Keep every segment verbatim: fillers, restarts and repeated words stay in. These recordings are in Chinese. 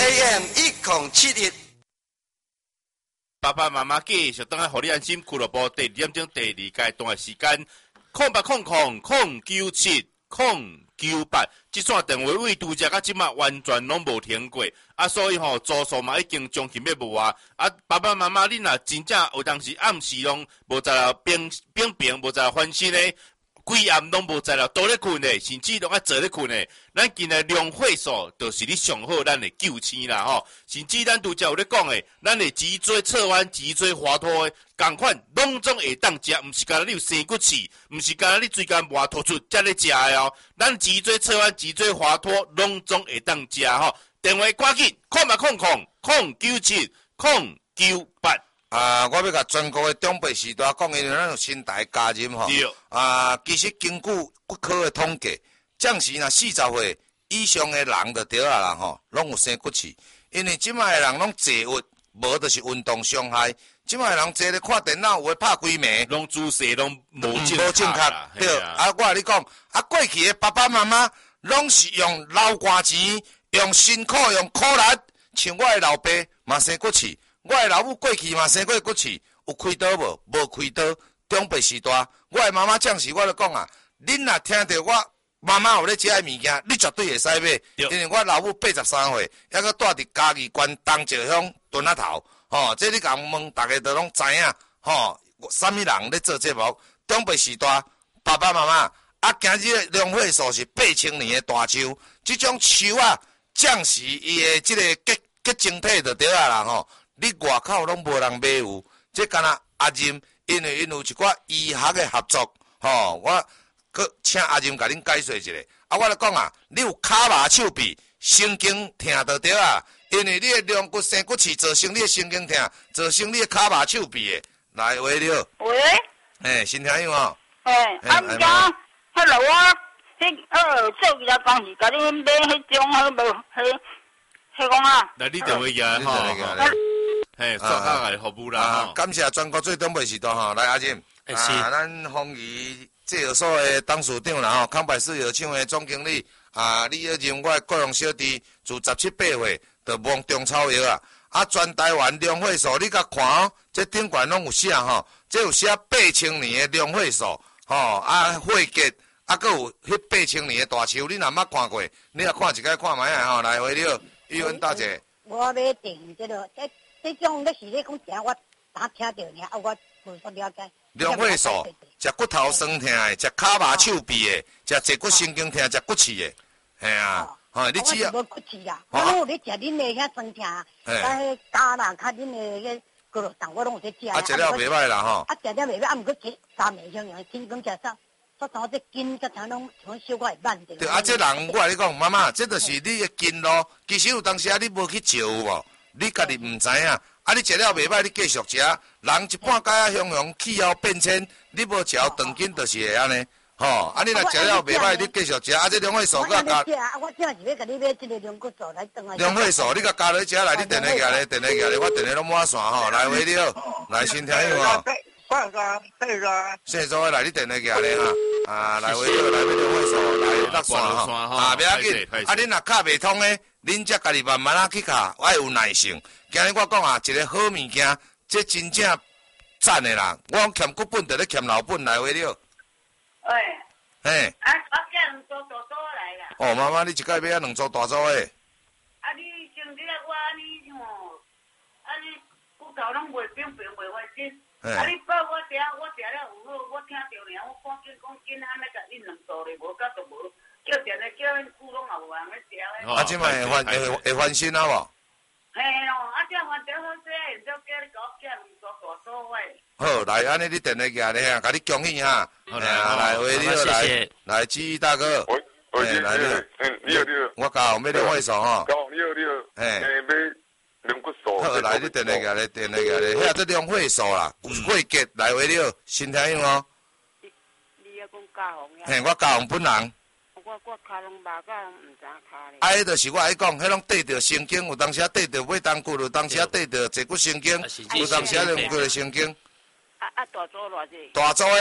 A M 一零七一。 爸爸妈妈继续等下，互你安心俱乐部第二点钟第二阶段的时间，空八空空空九七空九八，这线电话位拄则到即马完全拢无停过，啊，所以吼，住宿嘛已经将近要无啊，啊，爸爸妈妈恁若真正有当时暗时拢无在了冰冰冰，无在了翻身咧。规暗拢无在了，倒咧困诶，甚至拢爱坐咧困诶。咱今日量血素就是你上好咱的救星啦吼。甚至咱拄则有咧讲诶，咱的脊椎侧弯、脊椎滑脱诶，共款拢总会当食，毋是干你有生骨刺，毋是干你椎间盘突出才咧食诶哦。咱脊椎侧弯、脊椎滑脱拢总会当食吼。电话赶紧，空嘛空空空九七空九八。 啊，我要甲全国的长辈时代讲，因为咱有新台加入吼。啊，其实根据国科的统计，暂时若四十岁以上的人就对啊啦吼，拢有生骨刺。因为即卖的人拢坐屈，无就是运动伤害。即卖人坐咧看电脑，有诶拍规暝， 拢姿势拢无正无正确。对，啊，我甲你讲，啊，过去的爸爸妈妈拢是用流汗钱，用辛苦，用苦力，像我的老爸嘛生骨刺。我的老母过去嘛生过骨刺，有开刀无？无开刀。中辈时代，我的妈妈讲时，我就讲啊，恁若听到我妈妈有咧食的物件，你绝对会使买，因为我老母八十三岁，还阁住伫嘉义县东石乡墩仔头，吼、哦，这你甲问，大家都拢知影，吼、哦，啥物人咧做节目？中辈时代，爸爸妈妈啊，今日的量血素是八千年的大树，这种树啊，降时伊的这个结结晶体就对啊啦吼。你外口拢无人买有，这敢若阿任，因为因有一寡医学的合作，吼、哦，我搁请阿任甲恁解说一下。啊，我来讲啊，你有骹麻手臂神经痛就对啊，因为你的两骨生骨刺造成你的神经痛，造成你的骹麻手臂的。来，喂了。 喂。 诶，新听有哦。 诶，啊，毋讲，迄落我迄二做其他工是甲你买迄种迄无迄迄讲啊。 来，你电话呀，吼。嘿，做下来服务啦啊！感谢全国最长辈时代吼，来阿任，啊，咱丰裕制药所的董事长啦吼，康百世药厂的总经理啊，李耀任，我各样小弟自十七八岁就摸中草药啊，啊，全台湾量血素，你甲看哦，这顶管拢有写吼，这有写八千年的量血素，吼，啊，血结，啊，佫有迄八千年的大树，你若捌看过，你若看一摆看卖啊吼，来回了，玉文大姐。 我要订这个，这这种你是咧讲啥？我打听到呢，啊，我无所了解。 量血素，食骨头酸痛的，食骹麻手臂的，食坐骨神经痛，食骨刺的，系啊，吼，你只要。 我无骨刺啦，我拢有咧食恁的遐酸痛，啊，迄加啦，较恁的迄骨头糖，我拢有咧食。 啊，食了袂歹啦吼。 啊，食了袂歹，啊，毋过食三味香样，天公食啥？我当这筋甲常拢像小可会慢着。 对啊，这人我跟你讲，妈妈，这就是你的筋咯。其实有当时啊，你无去照有无？你家己唔知影，啊，你食了袂歹，你继续食，人一半解啊，向阳气候变迁，你无食长筋就是会安尼，吼。啊，你若食了袂歹，你继续食，啊，这量血素佮加。 啊，我正是要甲你买这个量骨素来当啊。 量血素，你佮加落食来，你电话下咧，电话下咧，我电话拢满线吼，来喂你好，来先听有吼。 四个，四个。 四组来，你电话下咧哈，啊，来喂你好，来买量血素，来落线吼，啊，袂要紧，啊，恁若卡袂通诶。恁才家己慢慢啊去卡，我有耐性。今日我讲啊，一个好物件，这真正赞的啦。我讲欠骨本，就咧欠老本来为了。 喂。 嘿。 啊，我叫两组大组来啦。 哦，妈妈，你一摆要两组大组的。 啊，你像你啊，我你吼，啊你骨头拢袂变变袂发紧。啊，你报我食，我食了有好，我听着了，我赶紧讲紧安尼甲恁两组咧，无甲都无。叫电话叫因久拢也无人咧食咧。 啊，即摆会翻会会翻身啊无？ 嘿哦，啊，这翻得好势，现在叫你搞叫两组大组位。 好，来，安尼你电话下咧啊，甲你恭喜哈。 好啦， 来，喂，你好，来，来，志毅大哥。 喂，喂， 来你好， 嗯，你好，你好。 我教咩量血素吼？ 教你好，你好。 诶， 买两骨素。 好，来，你电话下咧，电话下咧，遐这量血素啦，血结，来，喂，你好，先听有哦。 你你要讲嘉宏呀？ 嘿，我嘉宏本人。 我我骹拢麻到毋知骹咧。 啊，迄就是我爱讲，迄拢对着神经，有当时啊对着尾当骨，有当时啊对着坐骨神经，有当时啊两骨的神经。 啊啊，大组偌济？ 大组的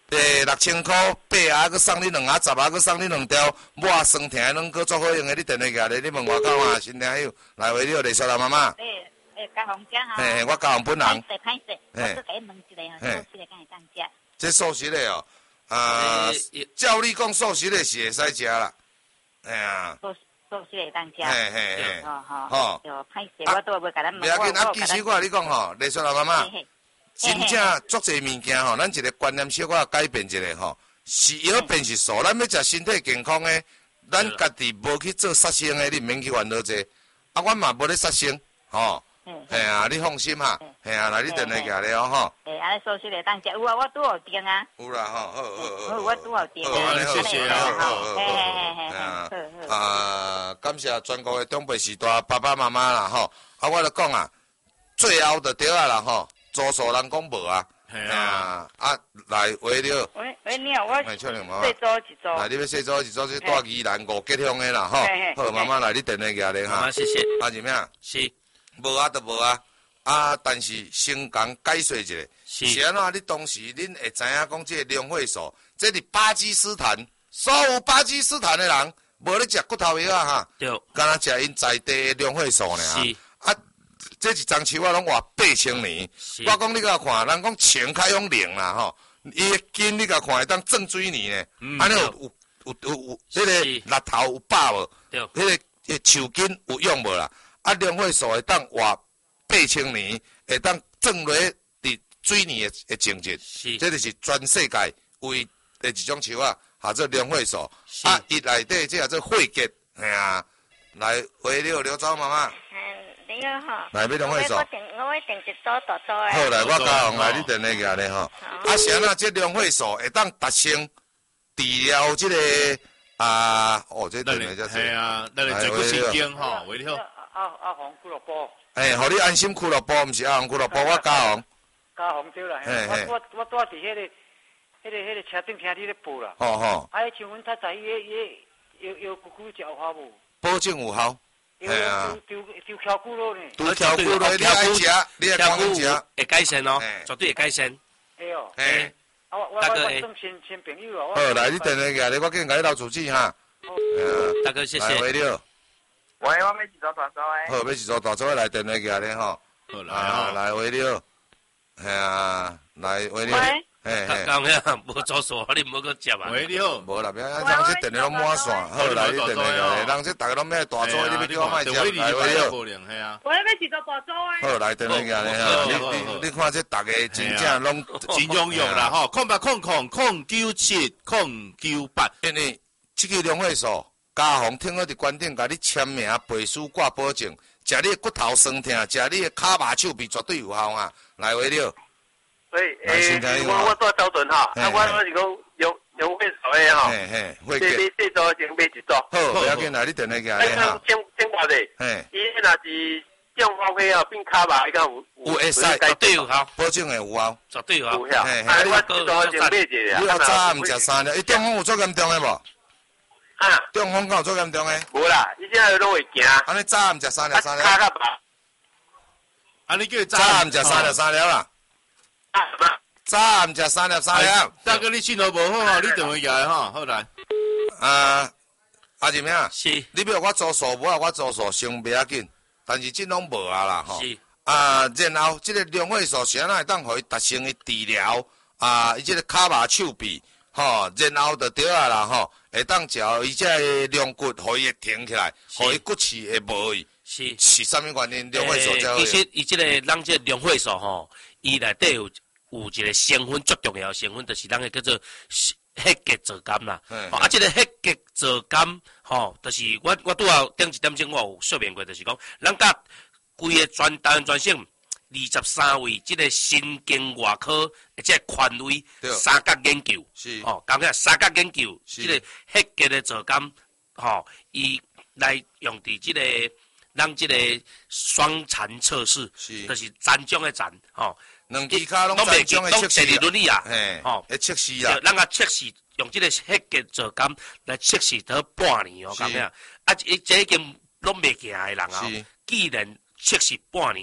诶，六千块，八啊，佮送你两啊，十啊，佮送你两条，我酸甜拢佮足好用的，你电话过来，你问外口啊，新听友来为你丽莎啦妈妈。 诶诶，嘉宏姐哈。 嘿，我嘉宏本人。 歹势歹势，我都甲伊问一下吼，素食的敢会当食？ 这素食的哦，啊，照你讲素食的是会使食啦，哎呀。 素素食会当食。 嘿嘿嘿。 哦吼。 吼。 就歹势，我都要甲咱问。 不要紧，啊，其实我甲你讲吼，丽莎啦妈妈。真正足侪物件吼，咱一个观念小可改变一下吼，是药变是素，咱要食身体健康的，咱家己无去做杀生的，你毋免去烦恼这。啊，阮嘛无咧杀生，吼，嘿啊，你放心哈，嘿啊，来你电话过来哦吼。 诶，安尼素食会当食，有啊，我拄好订啊。 有啦吼，好好好。 我拄好订啊，谢谢啊，好好好。 嘿嘿嘿嘿。啊，感谢全国的长辈时代爸爸妈妈啦吼，啊，我就讲啊，最后就对啊啦吼。多数人讲无啊， 系啊， 啊来喂了， 喂喂你好，我细组一组， 来你要细组一组是带宜兰五吉乡的啦吼，好妈妈来你电话过来哈， 谢谢， 啊是咩啊？ 是， 无啊就无啊，啊但是先讲解说一下，是安怎？你当时恁会知影讲这个龙血素，这是巴基斯坦，所有巴基斯坦的人无咧食骨头药啊哈， 对， 干那食因在地的龙血素呢是。 啊，这一张树啊，拢活八千年。我讲你甲看，人讲钱开用零啦吼，伊的筋你甲看会当正水年呢，安尼有有有有有，迄个力头有饱无？ 对， 迄个迄树筋有用无啦？啊，龙血素会当活八千年，会当正落伫水年的的情节，这就是全世界为的一种树啊，叫做龙血素。啊，伊内底这叫做血结，系啊，来回了刘庄妈妈。 你好哈， 来，要龙血素。 我定我会定一组大组的。 好来，我教红来，你电话过来吼。啊，啥啊？这龙血素会当达成治疗这个啊，哦，这电话叫是。系啊，咱来做个神经吼，为了。 阿阿红俱乐部。 诶，互你安心俱乐部，毋是阿红俱乐部，我教红。 教红对啦，我我我住伫迄个、迄个、迄个车顶听你咧报啦。 吼吼。 啊，像阮较早伊个伊个摇摇鼓鼓有效无？ 保证有效。 系啊，丢丢敲鼓咯呢， 丢敲鼓咯，你爱食，你爱讲食， 会改善哦，绝对会改善。 系哦， 嘿， 啊我我我算新新朋友啊。 好，来你电话过来，我紧甲你留住址哈。 好，大哥谢谢。 来，喂了。 喂，我要一组大组诶。 好，要一组大组来电话过来吼。 好来啊，来喂了。系啊，来喂了。 喂。 嘿嘿， 讲咩啊？无做数，你唔好搁接啊！ 喂，你好， 无啦，别人这电话拢满线，好来你电话来，人这大家拢咩大组，你要叫我卖接，来喂了。 我要是做大组诶。 好来电话过来哈，你你你看这大家真正拢真拥有啦吼，空八空空空九七空九八， 因为这个龙血素，家宏听我伫观点，甲你签名背书挂保证，食你的骨头酸痛，食你的骹麻手臂绝对有效啊！来喂了。 所以，诶，我我做标准哈，啊，我我是讲用用血素诶吼， 嘿嘿， 这这这组先买一组。 好，不要紧啦，你电话过来哈。 先先话者， 嘿， 伊若是中风血啊，变骹麻，伊讲有有会使， 绝对有效， 保证会有效， 绝对有效。 有效。嘿，我一组先买一个。 你要早暗食三粒，伊中风有做严重诶无？ 啊， 中风敢有做严重诶？ 无啦，伊现在拢会行。 安尼早暗食三粒三粒。 骹较麻。 安尼叫早暗食三粒三粒啦。 啊。 早暗食三粒三粒， 大哥你信号无好吼，你电话过来吼，好来。 啊，阿是咩啊？ 是。 你要我做数，无啊我做数，先不要紧，但是这拢无啊啦吼。 是。 啊，然后这个龙血素是安怎会当互伊达成伊治疗啊？伊这个骹麻手臂吼，然后就对啊啦吼，会当照伊这龙骨，互伊会挺起来，互伊骨刺会无去。 是。 是啥物原因？龙血素才会。其实伊这个咱这龙血素吼，伊内底有。有一个成分最重要的成分，就是咱个叫做血结座苷啦。啊，这个血结座苷，吼，就是我我拄好顶一点钟我有说明过，就是讲，咱甲规个全台湾全省二十三位这个神经外科即个权威三角研究， 是哦，讲起来三角研究，这个血结的座苷，吼，伊来用伫这个咱这个双残测试，就是残障的残，吼。 两支脚拢在种的测试啊， 嘿，吼，会测试啦。 咱个测试用这个血结座苷来测试得半年哦，咁样啊，伊这已经拢袂行的人啊，既然测试半年过，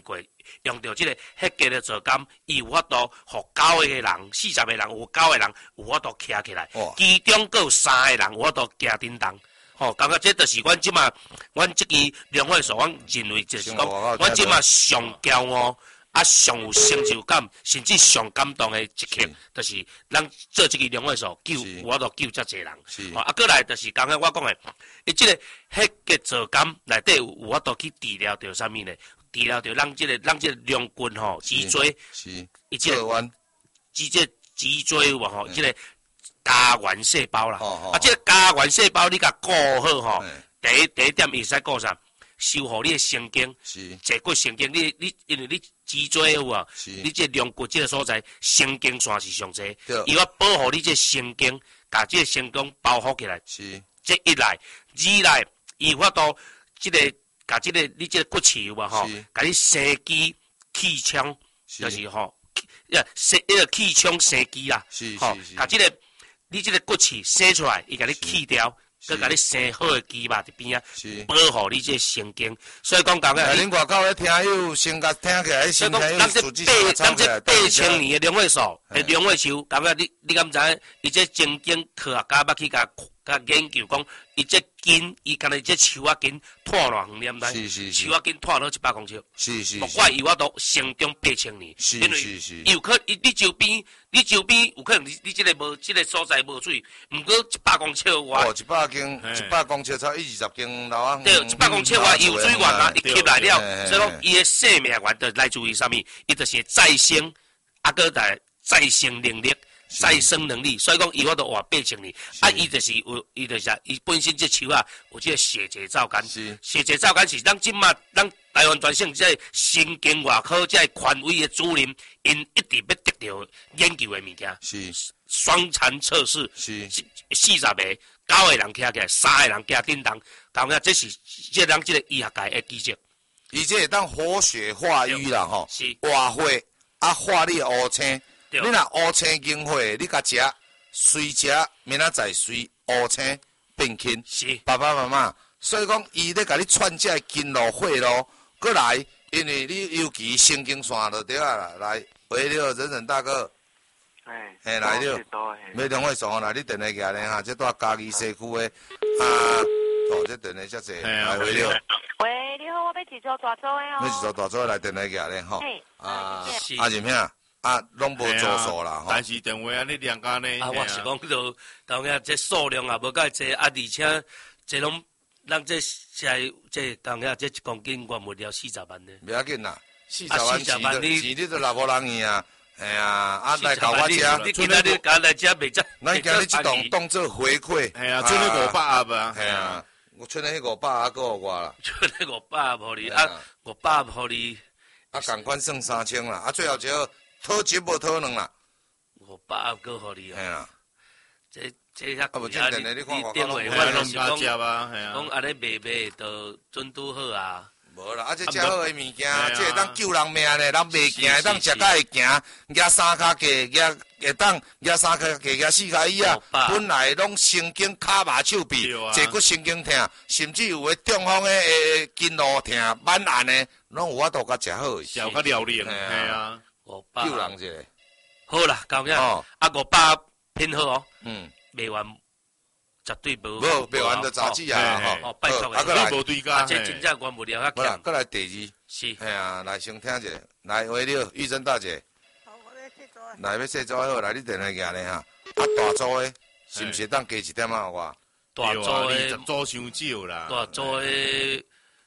用到即个迄个的坐感，伊有法度，互九个人、四十个人，有九个人有法度徛起来，其中佫有三个人有法度行叮当。吼、哦，感觉这就是阮即马，阮即支两会所，阮认为就是讲，阮即马上骄傲，啊上有成就感，甚至上感动的一刻，就是咱做即支两会所救，有法度救遮济人。哦，啊，过来就是刚刚我讲的，伊即个迄个坐感内底有有法度去治疗着啥物呢？治疗着咱即个咱即个两筋吼脊椎，伊即个脊椎脊椎有无吼？即个家园细胞啦，哦哦、啊，即、这个家园细胞你甲顾好吼，第一第一点伊使顾啥？修复你的神经，坐骨神经，你你因为你脊椎有啊，你这两骨这个所在神经线是上济，伊要保护你这神经，甲这个神经保护起来。是，这一来，二来，伊法度即个甲即个你这个骨刺有啊吼，甲你生肌气腔，就是吼，呀生那个气腔生肌啦，吼，甲即个。你即个骨刺生出来，伊甲你去掉，佮甲你生好的肌肉伫边啊，保护你这神经。所以讲讲个， 恁外口咧听友先甲听起来，先听友数字先抄起来。八千年的两会素，诶，两会树，感觉你你敢知影？伊这正经科学家捌去甲甲研究讲，伊这根，伊干那这树啊根拖偌远念呾？树啊根拖了一百公尺。是是。莫怪伊我都成长八千年，因为有可你你周边。你周边有可能你你即个无即、這个所在无水，毋过一百公尺外。 哦，一百公一百公尺差一二十公楼啊。 对，一百公尺外有水源啊，伊吸来了，所以讲伊的生命源就来自于啥物？伊就是再生，啊个来再生能力、再生能力。所以讲伊我都活八千年，啊，伊就是有，伊就是伊本身这树啊有即个血节皂苷，血节皂苷是咱即马咱。台湾全省即个神经外科即个权威的主任，因一直要得到研究的物件。是双残测试，是四十个九个人徛起来，三个人行叮当，讲个这是即个咱即个医学界的基础。 伊这会当活血化瘀啦吼，活血啊化你的乌青，你若乌青经血，你甲食，随食明仔载随乌青变轻。是爸爸妈妈，所以讲伊咧甲你串这筋络血咯。过来，因为你尤其神经线就对啊啦，来，喂了，忍忍大哥，哎，嘿来了，没两位送来，你电话过来哈，这在嘉义西区的啊，哦，这电话遮济，来喂了。 喂，你好，我要一组大组的哦。 要一组大组来电话过来吼。啊，阿仁兄，啊，拢无做数啦吼。 但是电话安尼两家呢？ 啊，我是讲就当然这数量也无介济，啊，而且这拢。咱这现这当下这一公斤我没了四十万呢。 不要紧啦，四十万钱钱你都拿无人去啊！哎呀，啊来搞我家， 你今仔日搞来家袂则， 咱今日这栋当做回馈。 哎呀，存了五百啊吧？ 哎呀，我存了迄五百啊，够我啦。 存了五百互你啊，五百互你。 啊，共款算三千啦，啊，最后一个讨一无讨两啦。 五百够互你啊。 哎呀， 这。这遐贵啊！你你电话我就是讲，讲安尼卖卖就准拄好啊。 无啦，啊这遮好诶物件，这会当救人命咧，人袂行，会当食甲会行，举三骹架，举会当举三骹架，举四骹椅啊。本来拢神经骹麻手臂，坐骨神经疼，甚至有诶中风诶筋络疼、满按诶，拢有法度甲食好。 食较疗愈，系啊， 救人一个。 好啦，讲咩？啊五百拼好哦。嗯。卖完绝对无， 无卖完就杂志啊！ 吼，拜托啊，过来， 这真正我无了遐强。 过来第二， 是， 哎呀，来先听者，来喂了，玉珍大姐。 好，我要洗澡。 来要洗澡好，来你电话拿咧哈。啊，大组的，是毋是当加一点啊？我大组的， 组伤少啦。 大组的，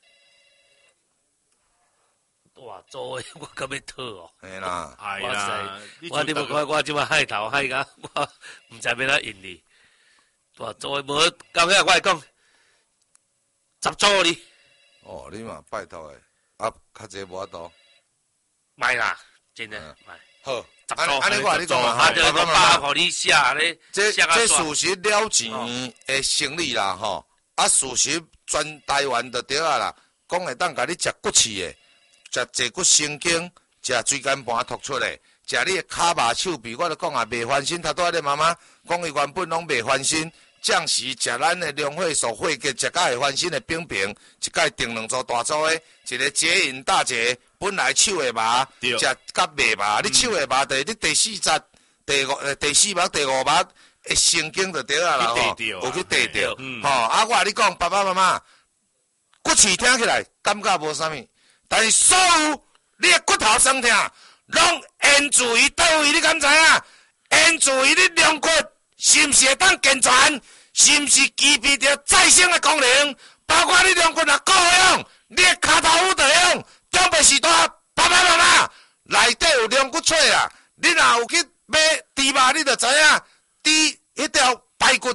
大组的，我敢要讨哦。 嘿啦， 系啦， 我你无看我即马海头海甲，我毋知要哪用哩。大组的无，刚才我来讲，十组哩。 哦，你嘛拜托诶，啊，较济无法度。 卖啦，真诶卖。 好，安安尼话你讲啊，就我爸互你写咧， 这这事实了钱诶生理啦吼，啊事实全台湾就对啊啦，讲会当甲你食骨刺诶。食坐骨神经，食椎间盘突出的，食你的骹麻手臂，我著讲啊，袂翻身。头拄仔你妈妈讲伊原本拢袂翻身， 降时食咱的龙血素血结，食甲会翻身的冰冰，一盖订两组大组的，一个捷饮大捷，本来手的麻，食甲麦麻，你手的麻第你第四节、第五、呃第四目、第五目，会神经就对啊啦吼，有去对着，吼啊！我甲你讲，爸爸妈妈，骨刺听起来感觉无啥物，但是所有你的骨头酸痛，拢源自于倒位，你敢知影？源自于你龙骨。是毋是会当健全？是毋是具备着再生的功能？包括你两骨若够用，你的骹头骨就用。中袂是大爸爸妈妈内底有两骨髓啊！你若有去买猪肉，你就知影，猪迄条排骨